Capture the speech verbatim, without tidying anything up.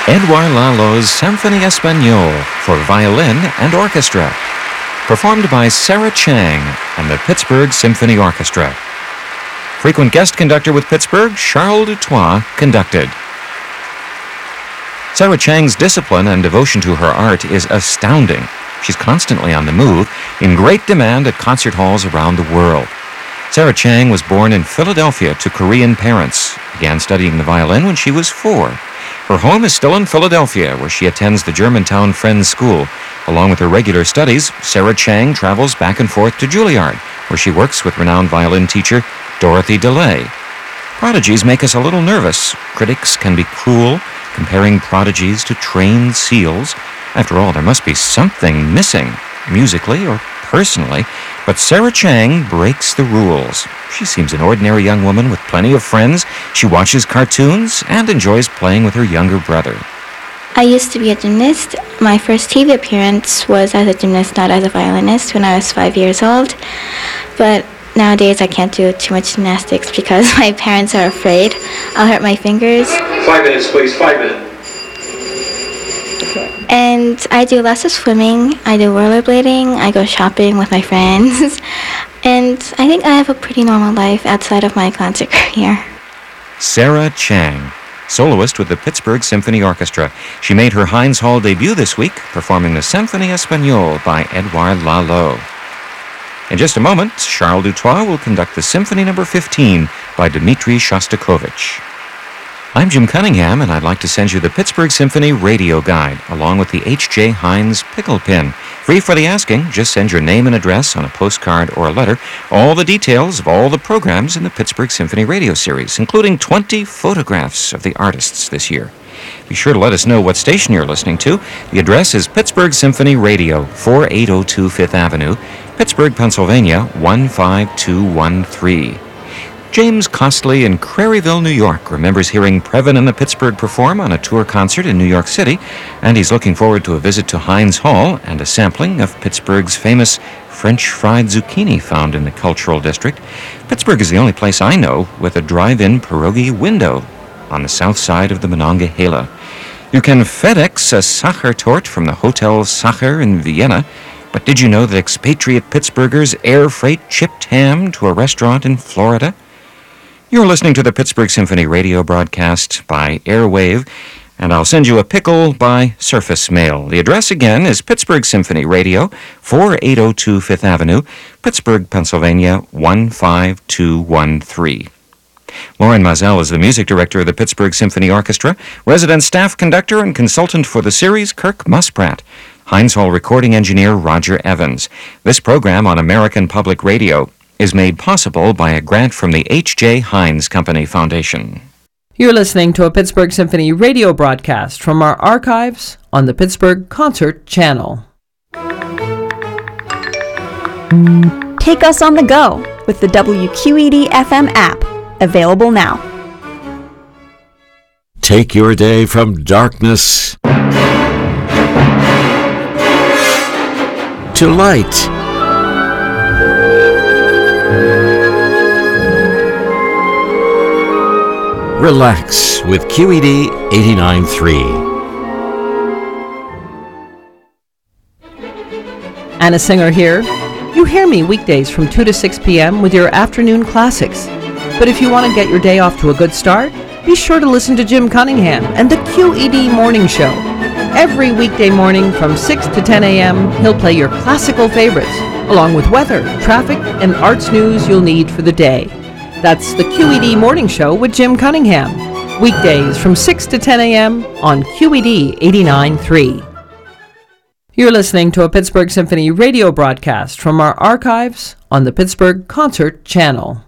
Edouard Lalo's Symphonie Espagnole for violin and orchestra, performed by Sarah Chang and the Pittsburgh Symphony Orchestra. Frequent guest conductor with Pittsburgh, Charles Dutoit, conducted. Sarah Chang's discipline and devotion to her art is astounding. She's constantly on the move, in great demand at concert halls around the world. Sarah Chang was born in Philadelphia to Korean parents, began studying the violin when she was four. Her home is still in Philadelphia, where she attends the Germantown Friends School. Along with her regular studies, Sarah Chang travels back and forth to Juilliard, where she works with renowned violin teacher Dorothy DeLay. Prodigies make us a little nervous. Critics can be cruel, comparing prodigies to trained seals. After all, there must be something missing, musically or personally. But Sarah Chang breaks the rules. She seems an ordinary young woman with plenty of friends. She watches cartoons and enjoys playing with her younger brother. I used to be a gymnast. My first T V appearance was as a gymnast, not as a violinist, when I was five years old. But nowadays I can't do too much gymnastics because my parents are afraid I'll hurt my fingers. Five minutes, please. Five minutes. And I do lots of swimming. I do rollerblading. I go shopping with my friends. And I think I have a pretty normal life outside of my concert career. Sarah Chang, soloist with the Pittsburgh Symphony Orchestra. She made her Heinz Hall debut this week, performing the Symphonie Espagnole by Edouard Lalo. In just a moment, Charles Dutoit will conduct the Symphony Number fifteen by Dmitri Shostakovich. I'm Jim Cunningham, and I'd like to send you the Pittsburgh Symphony Radio Guide, along with the H J. Heinz Pickle Pin. Free for the asking, just send your name and address on a postcard or a letter. All the details of all the programs in the Pittsburgh Symphony Radio Series, including twenty photographs of the artists this year. Be sure to let us know what station you're listening to. The address is Pittsburgh Symphony Radio, forty-eight oh two Fifth Avenue, Pittsburgh, Pennsylvania, one five two one three. James Costley in Craryville, New York, remembers hearing Previn and the Pittsburgh perform on a tour concert in New York City, and he's looking forward to a visit to Heinz Hall and a sampling of Pittsburgh's famous French fried zucchini found in the Cultural District. Pittsburgh is the only place I know with a drive-in pierogi window on the south side of the Monongahela. You can FedEx a Sacher-Torte from the Hotel Sacher in Vienna, but did you know that expatriate Pittsburghers air freight chipped ham to a restaurant in Florida? You're listening to the Pittsburgh Symphony radio broadcast by Airwave, and I'll send you a pickle by Surface Mail. The address again is Pittsburgh Symphony Radio, forty-eight oh two Fifth Avenue, Pittsburgh, Pennsylvania, one five two one three. Lauren Mazel is the music director of the Pittsburgh Symphony Orchestra, resident staff conductor and consultant for the series, Kirk Muspratt. Heinz Hall recording engineer, Roger Evans. This program on American Public Radio is made possible by a grant from the H J. Heinz Company Foundation. You're listening to a Pittsburgh Symphony radio broadcast from our archives on the Pittsburgh Concert Channel. Take us on the go with the W Q E D F M app, available now. Take your day from darkness to light. Relax with Q E D eighty-nine point three. Anna Singer here. You hear me weekdays from two to six p.m. with your afternoon classics. But if you want to get your day off to a good start, be sure to listen to Jim Cunningham and the Q E D Morning Show. Every weekday morning from six to ten a.m., he'll play your classical favorites, along with weather, traffic, and arts news you'll need for the day. That's the Q E D Morning Show with Jim Cunningham. Weekdays from six to ten a.m. on Q E D eighty-nine point three. You're listening to a Pittsburgh Symphony radio broadcast from our archives on the Pittsburgh Concert Channel.